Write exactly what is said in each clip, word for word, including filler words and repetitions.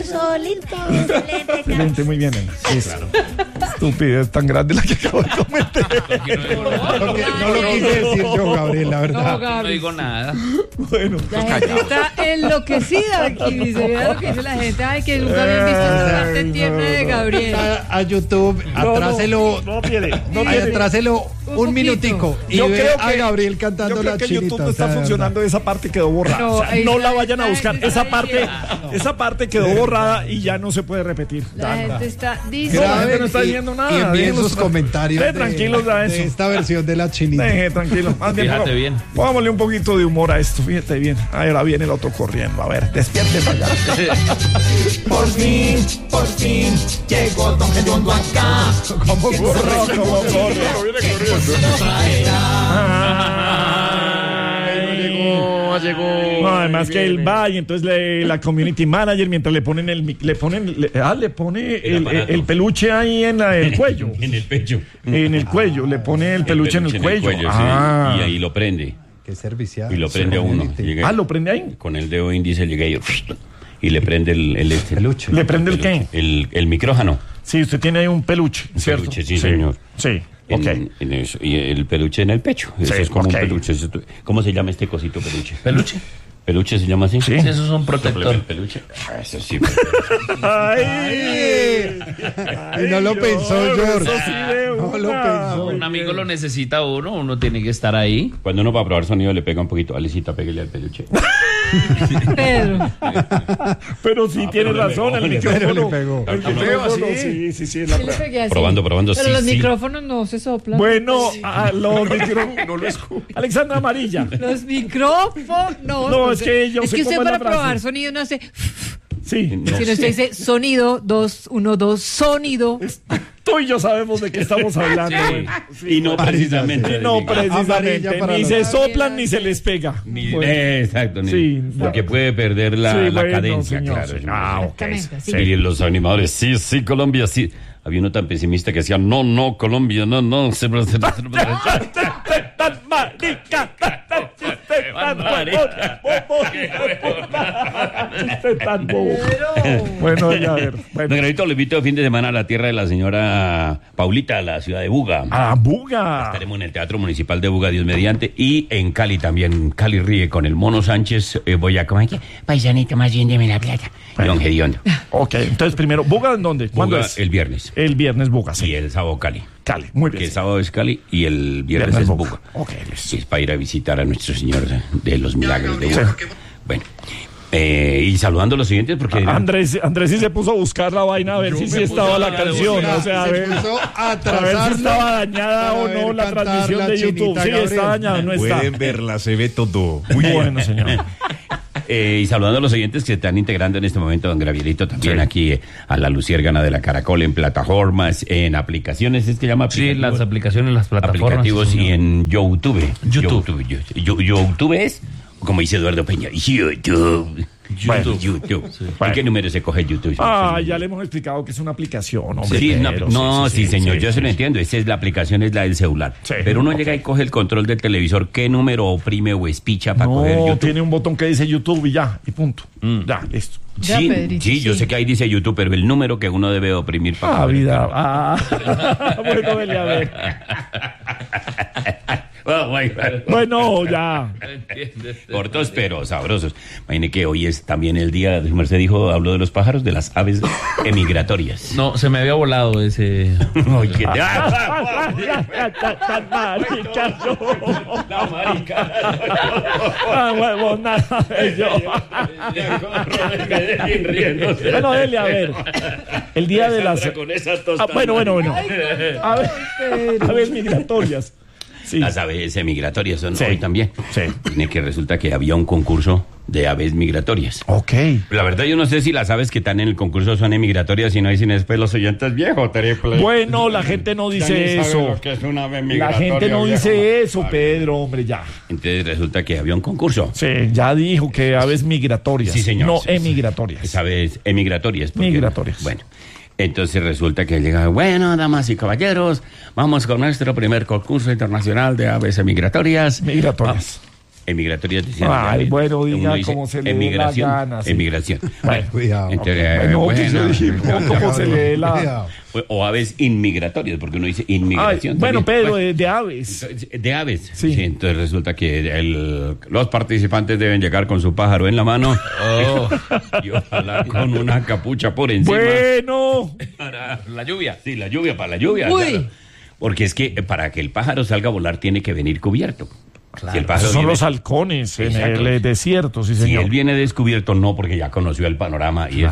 señor Solito. Excelente. Excelente, muy bien. Sí, claro. Estupidez tan grande la que acabo de cometer. No, no lo quise decir yo, Gabriel, la verdad. No, Gabriel. No digo nada. Bueno, la gente está enloquecida aquí. Dice, mira lo que dice la gente. Ay, que nunca habían visto esa parte tierna de Gabriel. A, a YouTube, atráselo. No, no tiene, no tiene. Atráselo un, un minutico y yo ve creo a que, Gabriel cantando yo creo la que chinita. YouTube no está funcionando, esa parte quedó borrada. No, o sea, no la vayan a buscar. Esa parte, no. esa parte quedó borrada y ya no se puede repetir. La ya, gente está dice, no, la gente no está diciendo nada. Y envíen sus comentarios de, tranquilos de, de esta versión de la chinita. Deje, tranquilo. Más bien, fíjate bien. Pongámosle un poquito de humor a esto, fíjate bien. Ahora viene el otro corriendo. A ver, despierte para allá. Por fin, por fin, llegó Don Gediondo acá. ¿Cómo corre? ¿Cómo corre? Viene corriendo. Llegó, llegó. No, además que él va y entonces le, la community manager mientras le ponen el le ponen le, ah, le pone el, el, el peluche ahí en la, el cuello. En el pecho. En el cuello, le pone el peluche, el peluche en el cuello. En el cuello ah. sí, y ahí lo prende. Qué servicial. Y lo prende a uno. Llega, ah, ¿lo prende ahí? Con el dedo índice llega y, y le prende el, el este. Peluche. ¿Le prende el, el qué? El, el micrófono. Sí, usted tiene ahí un peluche, un ¿cierto? Peluche, sí, sí, señor. Sí. En, okay. en eso, y el peluche en el pecho. Eso sí, es como okay. un peluche. ¿Cómo se llama este cosito peluche? ¿Peluche? ¿Peluche se llama así? Sí, sí, eso es un protector. ¿Peluche? Ah, eso sí. Ay, ay, y no lo pensó, George. Sí no lo pensó. Un amigo lo necesita uno, uno tiene que estar ahí. Cuando uno va a probar sonido le pega un poquito. Alecita, pégale al peluche. Pero, pero sí ah, tiene pero razón, el micrófono le pegó. El micrófono, sí, sí, sí. La sí le probando, probando, pero sí, los sí. micrófonos no se soplan. Bueno, a los micrófonos no lo escucho. Alexandra Amarilla. Los micrófonos. No, es que yo es sé que usted cómo para es la frase. probar sonido no hace. Sí. No, si no usted dice sonido, dos, uno, dos, sonido. Tú y yo sabemos de qué estamos hablando. Sí. Bueno. Sí, y no precisamente. Y no precisamente. Ni se soplan ni se les pega. Ni, bueno. eh, exacto. Ni, sí, porque puede perder la, sí, la bueno, cadencia, señor, claro. Señor. Ah, ok. Sí. Y los animadores, sí, sí, Colombia, sí. Había uno tan pesimista que decía, no, no, Colombia, no, no. Se... tan marica, tan marica. Tan bobo. Bueno, ya a ver. Bueno, Granito, le invito el fin de semana a la tierra de la señora Paulita, a la ciudad de Buga. Ah, Buga. Estaremos en el Teatro Municipal de Buga, Dios mediante, y en Cali también. Cali ríe con el Mono Sánchez. Eh, voy a comer aquí. Paisanito, más bien deme la plata. Don Gediondo. Ok, entonces primero, ¿Buga en dónde? ¿Cuándo Buga, es? El viernes. El viernes Buga, sí. Y el sábado Cali. Cali, muy bien. Que el sábado es Cali y el viernes, viernes es Buga. Ok, sí, es para ir a visitar a nuestro Señor de los Milagros de Buga. Sí. Bueno. Eh, y saludando a los siguientes porque Andrés Andrés sí se puso a buscar la vaina a ver si sí estaba la canción, o sea, a ver, a, a ver si estaba dañada o no la transmisión la de YouTube. Sí, Gabriel. Está dañada, no está. Pueden verla, se ve todo. Muy bueno, señor. Eh, y saludando a los oyentes que se están integrando en este momento, don Gabrielito, también sí. Aquí eh, a la Luciérgana de la Caracol, en plataformas, en aplicaciones, ¿es que llama? Sí, las aplicaciones, las plataformas. Aplicativos sí, y en YouTube. YouTube. YouTube, YouTube, YouTube es, como dice Eduardo Peña, YouTube. Bueno, YouTube. Sí. Bueno. ¿En qué número se coge YouTube? Ah, ya le hemos explicado que es una aplicación, hombre. Sí, pero, no, sí, sí, sí, sí señor, sí, yo sí, se lo sí. entiendo. Esa es la aplicación, es la del celular. Sí, pero uno okay. llega y coge el control del televisor, ¿qué número oprime o espicha para no, coger YouTube? Tiene un botón que dice YouTube y ya, y punto. Mm. Ya, listo. Ya, sí, Pedrito, sí, yo sí. sé que ahí dice YouTube, pero el número que uno debe oprimir para ah, coger vida. Ah, bueno, vele a ver. Oh, bueno, ya. Cortos pero sabrosos. Imagine que hoy es también el día, usted dijo, habló de los pájaros, de las aves emigratorias. No, se me había volado ese. Oye, tan marica yo. La marica. Ah, huevo, nada yo. Bueno, dele a ver. El día de las. Ah, bueno, bueno, bueno. A ver, aves migratorias. Sí. Las aves migratorias son sí. hoy también. Sí. Tiene que resulta que había un concurso de aves migratorias. Ok. La verdad yo no sé si las aves que están en el concurso son emigratorias y no dicen después los oyentes viejos. Bueno, la gente no dice eso. Que es una ave la gente no viejo. dice eso, Pedro, hombre, ya. Entonces resulta que había un concurso. Sí, ya dijo que aves migratorias. Sí, señor. No sí, emigratorias. Es aves emigratorias. Porque, migratorias. Bueno. Entonces resulta que llega, bueno, damas y caballeros, vamos con nuestro primer concurso internacional de aves migratorias. Migratorias. Ah, Emigratorias decían. Ay, bueno, diga Uno dice cómo se le dé la emigración, gana, sí. Emigración. Bueno, Cuidado. Entonces, bueno, bueno, que yo dije, bueno, ¿cómo se le dé la...? Cuidado. o aves inmigratorias, porque uno dice Ay, inmigración. bueno, también. Pedro, Bueno, de, de aves. de aves. Sí. Sí. Entonces resulta que el- los participantes deben llegar con su pájaro en la mano y ojalá con una capucha por encima. Bueno, Para la lluvia. Sí, la lluvia, para la lluvia. Uy. Claro. Porque es que para que el pájaro salga a volar tiene que venir cubierto. Si el pájaro esos son viene- los halcones en Exacto. el eh, desierto, sí, si señor. él viene descubierto, no, porque ya conoció el panorama y es.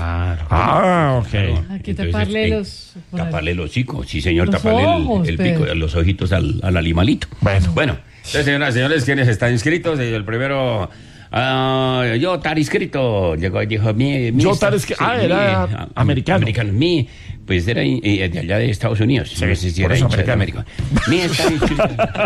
Ah, ok. Hay que Entonces, taparle eh, los... Taparle los hocicos, sí señor, Los taparle el- ojos, el, Pedro. pico, los ojitos al, al animalito. Bueno. Bueno, entonces señoras y señores, ¿quiénes están inscritos? El primero, ah, yo estar inscrito, llegó y dijo, mi, mi Yo esta- estar inscri- ah, era ah, americano. Americano, mi, pues era eh, de allá de Estados Unidos, Sí, no sé si por era eso hincha de americano. América. Mi estar inscrito,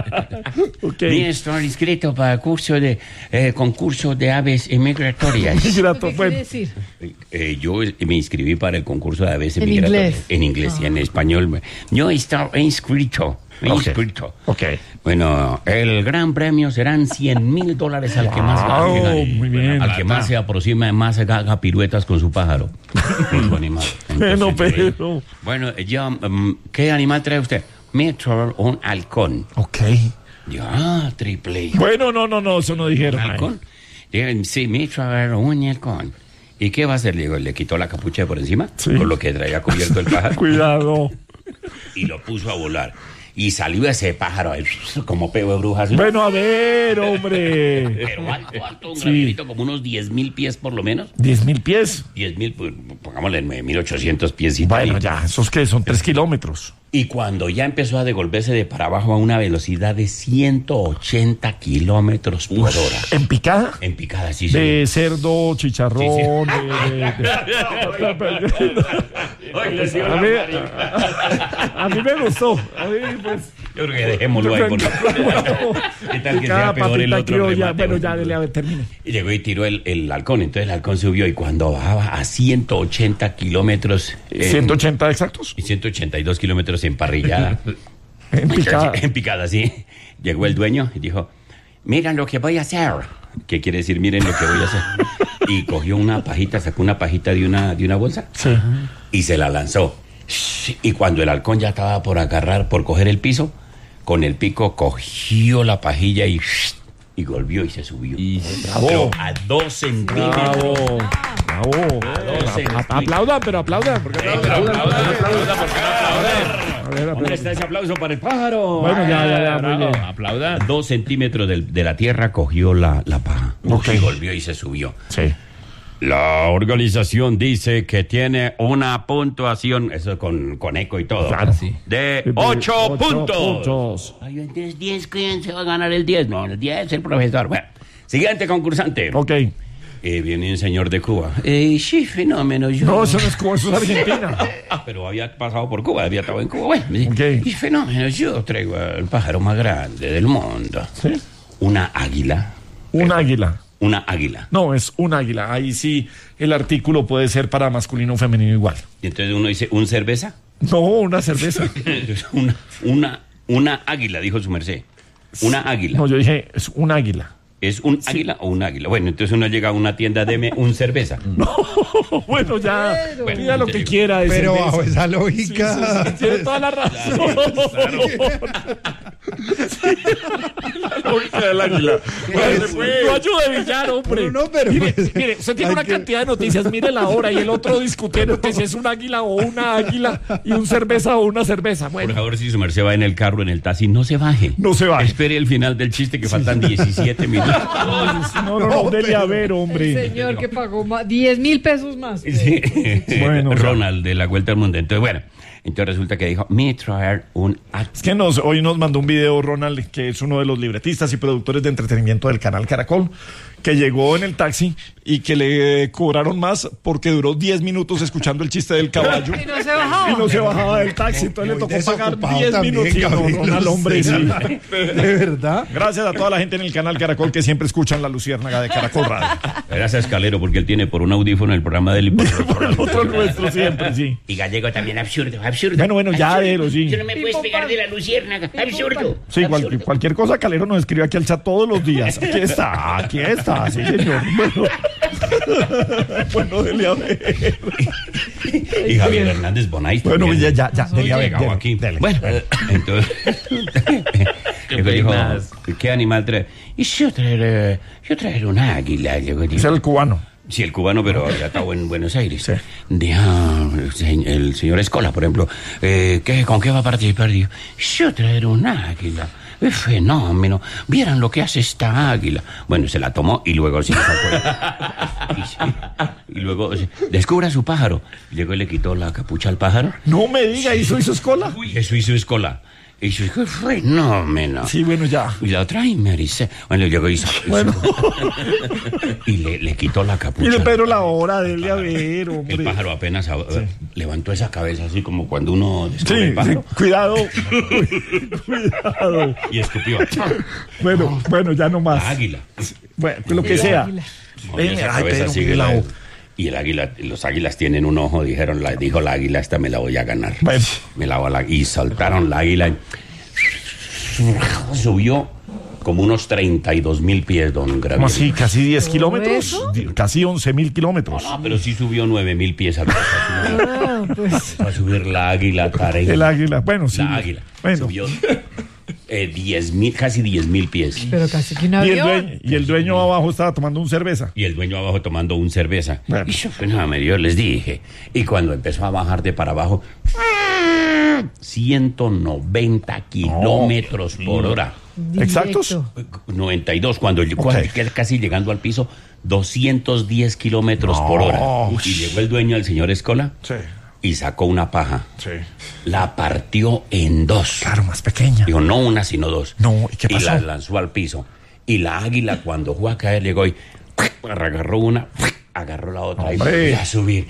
Ok. mi estar inscrito para curso de, eh, concurso de aves migratorias. Grato, ¿Qué bueno. quiere decir? Eh, yo me inscribí para el concurso de aves En migratorias. inglés. En inglés y en español. Yo estaba inscrito. Ok. inscrito. Ok. Bueno, el gran premio serán cien mil dólares al que más Wow, gane. muy bien. Al que más se aproxima, más haga piruetas con su pájaro. Con su animal. Bueno, Entonces, yo- pero... Bueno, yo, mm, ¿qué animal trae usted? Me trae un halcón. Ok. Yo, ah, triple. Bueno, no, no, no, eso no dijeron. ¿Un halcón? Digan, sí, me trae un halcón. ¿Y qué va a hacer? Le digo, le quitó la capucha de por encima, Sí. con lo que traía cubierto el pájaro, Cuidado. y lo puso a volar. Y salió ese pájaro ahí, como peo de brujas. Bueno, a ver, hombre. Pero alto, alto, un Sí. granito, como unos diez mil pies por lo menos. Diez mil pies. diez mil, pues, pongámosle mil ochocientos pies. Y Bueno, tal. ya, ¿esos qué? Son tres kilómetros. Y cuando ya empezó a devolverse de para abajo a una velocidad de ciento ochenta kilómetros por hora. ¿En picada? En picada, sí, sí. De cerdo, chicharrón, de- de- de- Oiga, sí, A mí, a mí me gustó. A mí, pues, yo creo que dejémoslo ahí. Por... ¿Qué tal que cada sea peor el papita otro criolla. remate? Bueno, ya, dele, a ver, termine. Y llegó y tiró el, el halcón. Entonces el halcón subió y cuando bajaba a ciento ochenta kilómetros... en- ¿ciento ochenta exactos? y ciento ochenta y dos kilómetros en parrillada. En picada. En picada, sí. Llegó el dueño y dijo, miren lo que voy a hacer. ¿Qué quiere decir miren lo que voy a hacer? Y cogió una pajita, sacó una pajita de una, de una bolsa Sí. y se la lanzó. Y cuando el halcón ya estaba por agarrar, por coger el piso, con el pico cogió la pajilla y, y volvió y se subió. Bravo. Pero a dos centímetros. Bravo. Bravo. centímetros. A- Aplaudan, pero aplaudan. Porque Sí, pero aplaudan, aplaudan, ¿por qué no aplauden? A ver, ¿Dónde aplaudan. está ese aplauso para el pájaro? Bueno, ya, ya, ya, muy bien. Aplauda. A dos centímetros del- de la tierra cogió la, la paja. Ok. Y volvió y se subió. Sí. La organización dice que tiene una puntuación, eso con, con eco y todo, Claro. Sí. de ocho, Ocho puntos. puntos. Ay, entonces diez, ¿quién se va a ganar el diez? No, el diez el profesor. Bueno, siguiente concursante. Ok. Eh, viene un señor de Cuba. Eh, sí, fenómeno. Yo... No, eso no es Cuba, eso es Argentina. Ah, pero había pasado por Cuba, había estado en Cuba. Bueno, me dice, Ok. y fenómeno, yo traigo el pájaro más grande del mundo. ¿Sí? Una águila. Un águila. Una águila. No, es un águila. Ahí sí el artículo puede ser para masculino o femenino igual. Y entonces uno dice, ¿un cerveza? No, una cerveza. una, una, una águila, dijo su merced. Una águila. No, yo dije, es un águila. ¿Es un águila o un águila? Bueno, entonces uno llega a una tienda, deme un cerveza. Bueno, ya, Pero- pida lo que quiera. de Pero cerveza. bajo esa lógica. Tiene toda la razón. Sí, la lógica del águila. Bueno, no ayude, Villar, hombre. No, no, pero mire, pues, mire, usted tiene hay una que- cantidad de noticias, mire la hora y el otro discutiendo que si es un águila o una águila y un cerveza o una cerveza. Por Bueno, favor, si su merced va en el carro, en el taxi, no se baje. no se baje. Espere el final del chiste que faltan diecisiete minutos. No, no, no, dele a ver, El hombre. señor que pagó más, diez mil pesos más. Sí. Bueno, o sea- Ronald de la Vuelta al Mundo. Entonces, bueno, entonces resulta que dijo, me traer un águila. Es que nos, hoy nos mandó un video Ronald, que es uno de los libretistas y productores de entretenimiento del canal Caracol, que llegó en el taxi y que le cobraron más porque duró diez minutos escuchando el chiste del caballo. Y no se bajaba. Y no se bajaba del taxi, entonces Muy le tocó pagar desocupado diez también, minutos. No, Gabriel, no, al hombre, sí. ¿De verdad? Gracias a toda la gente en el canal Caracol que siempre escuchan la luciérnaga de Caracol Radio. Gracias, Calero, porque él tiene por un audífono el programa del... Por el otro nuestro siempre, sí. Y Gallego también, absurdo, absurdo. Bueno, bueno, ya, Adelo, sí. Tú no me puedes pegar de la luciérnaga, absurdo. Sí, cual- absurdo. cualquier cosa, Calero nos escribe aquí al chat todos los días. Aquí está, aquí está, sí, señor. Bueno, bueno, dele a ver. Y Javier Hernández Bonais. Bueno, también. ya, ya, ya, dele a ver. Llegado dele, aquí. dele. Bueno, entonces. Qué Llegó y dijo, peinas. ¿qué animal trae? Y si yo traer, yo traer un águila. Llegó y dijo. Es el cubano. Sí, el cubano, pero ya estaba en Buenos Aires. Sí. Dijo, el señor Escola, por ejemplo, eh, ¿qué, ¿con qué va a participar? Dijo, yo traer un águila. Es fenómeno. Vieran lo que hace esta águila. Bueno, se la tomó y luego sí, y, sí, y luego sí, descubra su pájaro. Y llegó y le quitó la capucha al pájaro. No me diga, ¿hizo hizo escola? Uy, eso hizo Escola. Y yo dije, fenómeno. Sí, bueno, ya. Y la otra y me dice, bueno, llegó y hizo. Bueno. Y le, le quitó la capucha. Mire, Pedro, la hora, dele a ver, hombre. El pájaro apenas a- levantó esa cabeza así como cuando uno descubre Sí, el pájaro. sí, cuidado. Cuidado. Y escupió. Bueno, bueno, ya no más. La águila. Bueno, lo que sea. Movió Ven, esa ay, cabeza Pedro, así mire que la la- o- Y el águila, los águilas tienen un ojo, dijeron, la, dijo la águila, esta me la voy a ganar. Bueno. Me la voy a la- y soltaron la águila y subió como unos treinta y dos mil pies, don Gabriel. ¿Cómo así? ¿Casi diez kilómetros? eso? Di- Casi once mil kilómetros. No, pero sí subió nueve mil pies al Ah, pues. Va a subir la águila, Tarek. El águila, bueno, sí. La águila. Bueno. Subió eh, diez mil, casi diez mil pies. Pero casi que un Y el, avión. dueño, y el dueño abajo estaba tomando un cerveza. Y el dueño abajo tomando un cerveza. Bueno. Y yo, fenómeno, yo les dije. Y cuando empezó a bajar de para abajo, ciento noventa kilómetros por hora. Directo. ¿Exactos? noventa y dos, cuando, Ok. cuando casi llegando al piso, doscientos diez kilómetros por hora. No. Y llegó el dueño, el señor Escola, Sí, y sacó una paja. sí. La partió en dos. Claro, más pequeña. Digo, no una, sino dos. No, ¿y qué pasó? la lanzó al piso. Y la águila, cuando fue a caer, llegó y agarró una, agarró la otra Hombre. y volvió a subir.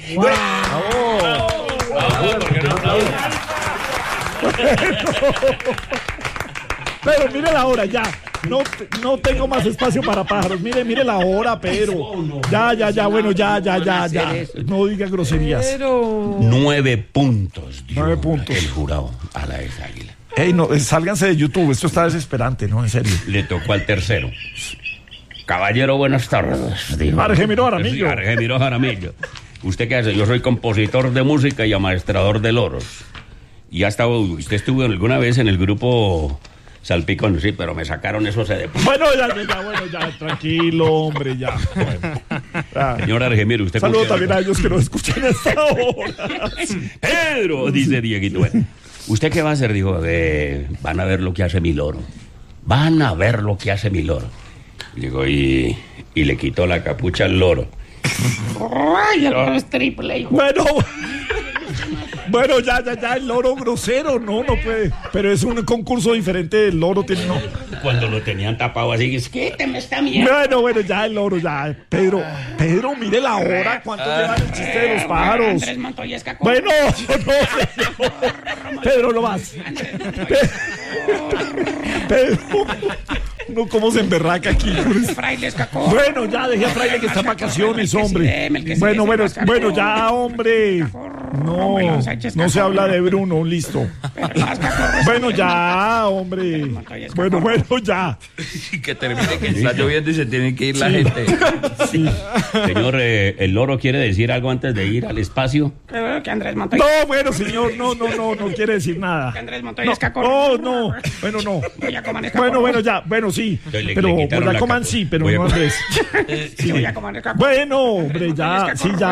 Pero mire la hora, ya. No, te- no tengo más espacio para pájaros. Mire, mire la hora, Pedro. Ya, ya, ya, bueno, ya, ya, ya, ya. No diga groserías. Pero. Nueve puntos dio Nueve puntos. el jurado a la ex águila. Ey, no, eh, sálganse de YouTube. Esto está desesperante, ¿no? En serio. Le tocó al tercero. Caballero, buenas tardes. Dijo. Argemiro Jaramillo. Sí, Argemiro Jaramillo. ¿Usted qué hace? Yo soy compositor de música y amaestrador de loros. Y ha estado, usted estuvo alguna vez en el grupo Salpicón, sí, pero me sacaron esos de... Bueno, ya, ya, ya, bueno, ya, tranquilo, hombre, ya. Bueno, ya. Señor Argemiro, usted... Saludos con qué- también a ellos que nos escuchan a esta hora. Pedro, dice Dieguito. Bueno, ¿usted qué va a hacer? Dijo, eh, van a ver lo que hace mi loro. Van a ver lo que hace mi loro. Llegó y, y le quitó la capucha al loro. ¡Ay, el loro es triple, hijo! Bueno, bueno, ya, ya, ya, el loro grosero, no, no puede. Pero es un concurso diferente, el loro tiene, no. Cuando lo tenían tapado así, es que te me está mirando. Bueno, bueno, ya el loro, ya. Pedro, Pedro, mire la hora, ¿cuánto lleva el chiste de los pájaros? Andrés Montoya Escacón. Bueno, no, señor. Pedro, no más. Pedro, no, cómo se emberraca aquí. Fraile Escacón. Bueno, ya dejé a Fraile que está en vacaciones, hombre. Bueno, bueno, bueno, ya, hombre. No, no se habla de Bruno, listo. Bueno, ya, hombre. Bueno, bueno, ya. Que termine que está lloviendo y se tiene que ir la gente. Sí. Señor, eh, ¿el loro quiere decir algo antes de ir al espacio? Que Andrés Montoya. No, bueno, señor, no, no, no, no quiere decir nada. Andrés Montoya No, Escacón. no, no, bueno, no. Voy a comer escacón. Bueno, bueno, ya, bueno, sí. Entonces le- Pero le quitaron por la la coman capa. sí, pero Voy a no comer. Andrés. Sí, voy a comer escacón. Bueno, hombre, ya, sí, ya.